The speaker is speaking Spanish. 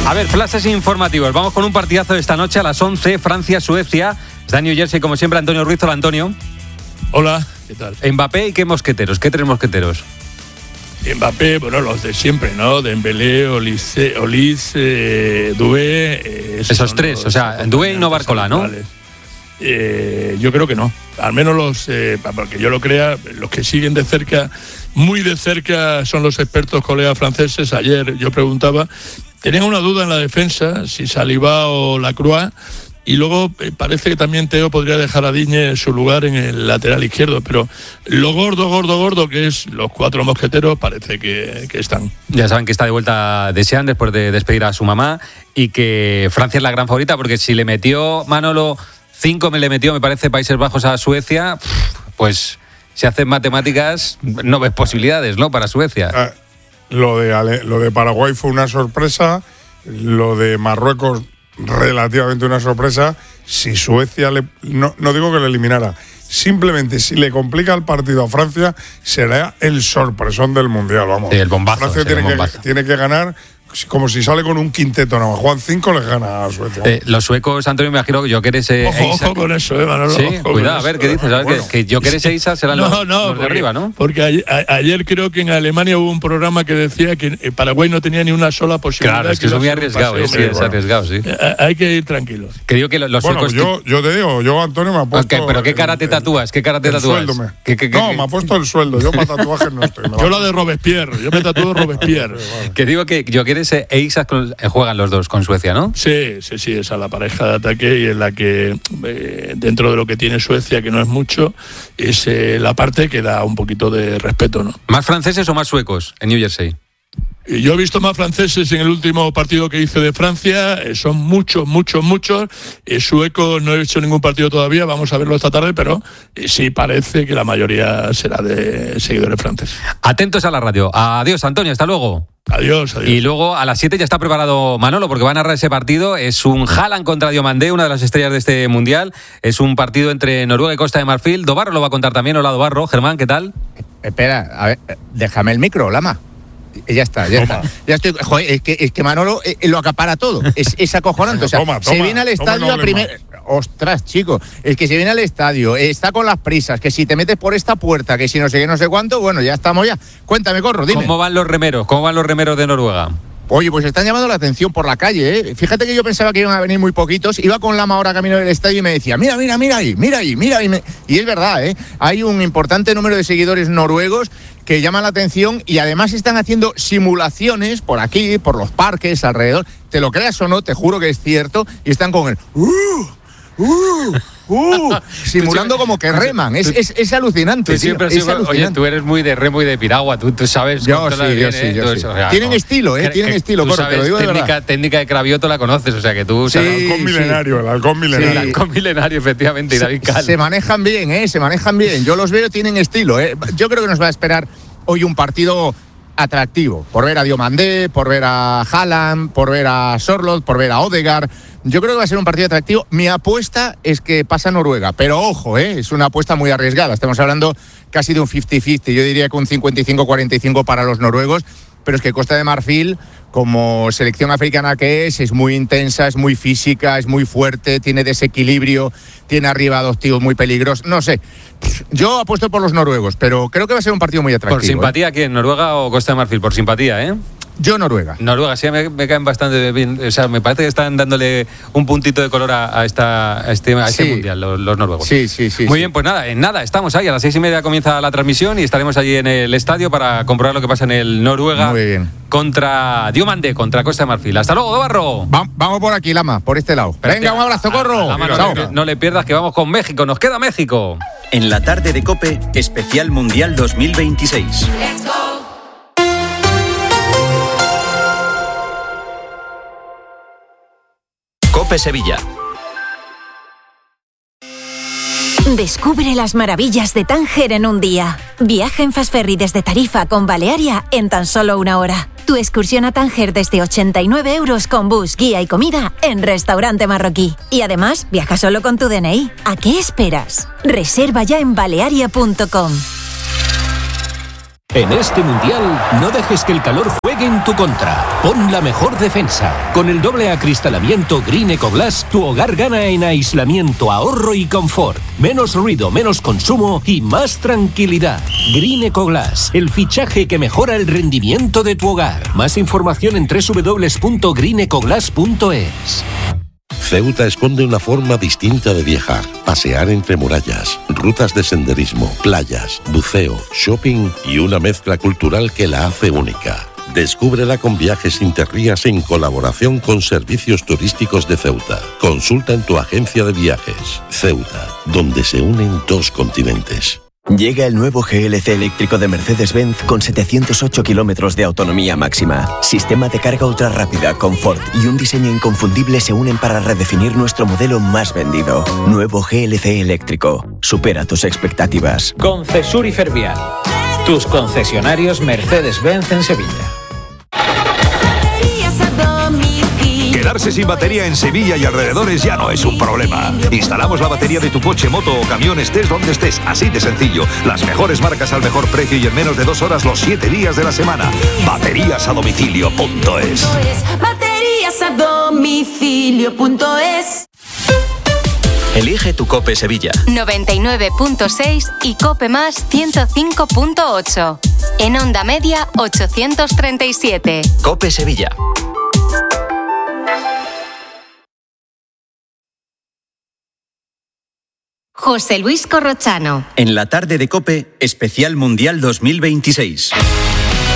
A ver, flashes informativos. Vamos con un partidazo de esta noche a las 11, Francia-Suecia. Está en New Jersey, como siempre, Antonio Ruiz. Hola, Antonio. Hola, ¿qué tal? Mbappé y qué mosqueteros, qué tres mosqueteros. Mbappé, bueno, los de siempre, ¿no? Dembélé, Olise, Doué. Esos tres, o sea, Doué y no Barcola, ¿no? Yo creo que no. Al menos porque yo lo crea, los que siguen de cerca, muy de cerca, son los expertos colegas franceses. Ayer yo preguntaba, tenían una duda en la defensa, si Saliba o Lacroix. Y luego parece que también Teo podría dejar a Digne en su lugar en el lateral izquierdo, pero lo gordo, que es los cuatro mosqueteros, parece que están. Ya saben que está de vuelta Deschamps después de despedir a su mamá y que Francia es la gran favorita, porque si le metió Manolo 5, me parece, Países Bajos a Suecia, pues si hacen matemáticas no ves posibilidades, ¿no?, para Suecia. Lo de Paraguay fue una sorpresa, lo de Marruecos relativamente una sorpresa. Si Suecia no digo que le eliminara, simplemente si le complica el partido a Francia, será el sorpresón del Mundial, vamos. Sí, el bombazo. Francia tiene que ganar, como si sale con un quinteto, no, Juan 5 les gana a Suecia. Los suecos, Antonio, me imagino que Gyökeres ojo con eso, Manolo. Sí, cuidado, a ver, ¿qué dices? A ver, que Gyökeres e Isak serán los de arriba, ¿no? Porque ayer creo que en Alemania hubo un programa que decía que Paraguay no tenía ni una sola posibilidad. Claro, es que es muy arriesgado, es arriesgado, sí. Hay que ir tranquilos. Que digo que los suecos... Yo te digo, yo, Antonio, me ha puesto... Okay, ¿pero qué cara te tatúas? ¿Qué cara te tatúas? No, me ha puesto el sueldo, yo para tatuajes no estoy. Yo la de Robespierre, yo me tatúo Robespierre. Que digo que Gyökeres e Isak juegan los dos con Suecia, ¿no? Sí, esa es la pareja de ataque, y en la que dentro de lo que tiene Suecia, que no es mucho, es la parte que da un poquito de respeto, ¿no? ¿Más franceses o más suecos en New Jersey? Yo he visto más franceses en el último partido que hice de Francia, son muchos. Suecos no he hecho ningún partido todavía, vamos a verlo esta tarde, pero sí parece que la mayoría será de seguidores franceses. Atentos a la radio. Adiós, Antonio, hasta luego. Adiós. Y luego a las 7 ya está preparado Manolo, porque va a narrar ese partido. Es un Haaland contra Diomandé, una de las estrellas de este Mundial. Es un partido entre Noruega y Costa de Marfil. Dobarro lo va a contar también. Hola, Dobarro. Germán, ¿qué tal? Espera, a ver, déjame el micro, Lama. Ya está. Ya estoy. Joder, es que Manolo lo acapara todo. Es acojonante. O sea, se viene al estadio a primer. Ostras, chico, es que se viene al estadio, está con las prisas, que si te metes por esta puerta, que si no sé qué, no sé cuánto, bueno, ya estamos ya. Cuéntame, Corro, dime. ¿Cómo van los remeros? ¿Cómo van los remeros de Noruega? Oye, pues están llamando la atención por la calle, ¿eh? Fíjate que yo pensaba que iban a venir muy poquitos. Iba con Lama ahora camino del estadio y me decía, mira ahí. Y es verdad, ¿eh? Hay un importante número de seguidores noruegos que llaman la atención, y además están haciendo simulaciones por aquí, por los parques, alrededor. Te lo creas o no, te juro que es cierto. Y están con el... simulando como que reman. Es alucinante. Tú siempre has sido, oye, tú eres muy de remo y de piragua, tú sabes. Yo sí. O sea, tienen estilo, tienen estilo. Tú sabes, te lo digo de verdad. Técnica de Cravioto la conoces, o sea que tú... Sí, el halcón milenario, efectivamente, y David Cal. Se manejan bien, se manejan bien. Yo los veo, tienen estilo, Yo creo que nos va a esperar hoy un partido atractivo, por ver a Diomandé, por ver a Haaland, por ver a Sorloth, por ver a Odegaard. Yo creo que va a ser un partido atractivo. Mi apuesta es que pasa Noruega, pero ojo, es una apuesta muy arriesgada. Estamos hablando casi de un 50-50. Yo diría que un 55-45 para los noruegos, pero es que Costa de Marfil, como selección africana que es muy intensa, es muy física, es muy fuerte, tiene desequilibrio, tiene arriba dos tíos muy peligrosos. No sé, yo apuesto por los noruegos, pero creo que va a ser un partido muy atractivo. ¿Por simpatía quién? ¿Noruega o Costa de Marfil? Por simpatía, ¿eh? Yo Noruega, sí, me caen bastante bien. O sea, me parece que están dándole un puntito de color a este Mundial, los noruegos. Sí. Muy bien, pues nada, estamos ahí. A las 6:30 comienza la transmisión y estaremos allí en el estadio para comprobar lo que pasa en el Noruega contra Diomandé, contra Costa de Marfil. Hasta luego, Dobarro. Vamos por aquí, Lama, por este lado. Venga, un abrazo, Corro. No le pierdas, que vamos con México. Nos queda México. En la tarde de COPE, especial Mundial 2026. Let's go. COPE Sevilla. Descubre las maravillas de Tánger en un día. Viaja en Fastferry desde Tarifa con Balearia en tan solo 1 hora. Tu excursión a Tánger desde 89 € con bus, guía y comida en restaurante marroquí. Y además, viaja solo con tu DNI. ¿A qué esperas? Reserva ya en balearia.com. En este Mundial, no dejes que el calor juegue en tu contra. Pon la mejor defensa. Con el doble acristalamiento Green Ecoglass, tu hogar gana en aislamiento, ahorro y confort. Menos ruido, menos consumo y más tranquilidad. Green Ecoglass, el fichaje que mejora el rendimiento de tu hogar. Más información en www.greenecoglass.es. Ceuta esconde una forma distinta de viajar, pasear entre murallas, rutas de senderismo, playas, buceo, shopping y una mezcla cultural que la hace única. Descúbrela con Viajes Interrías en colaboración con Servicios Turísticos de Ceuta. Consulta en tu agencia de viajes. Ceuta, donde se unen dos continentes. Llega el nuevo GLC eléctrico de Mercedes-Benz con 708 kilómetros de autonomía máxima. Sistema de carga ultra rápida, confort y un diseño inconfundible se unen para redefinir nuestro modelo más vendido. Nuevo GLC eléctrico. Supera tus expectativas. Concesur y Fervial. Tus concesionarios Mercedes-Benz en Sevilla. Quedarse sin batería en Sevilla y alrededores ya no es un problema. Instalamos la batería de tu coche, moto o camión, estés donde estés, así de sencillo. Las mejores marcas al mejor precio y en menos de 2 horas los 7 días de la semana. Bateríasadomicilio.es. Bateríasadomicilio.es. Elige tu COPE Sevilla. 99.6 y COPE más 105.8. En onda media 837. COPE Sevilla. José Luis Corrochano. En la tarde de COPE, especial Mundial 2026.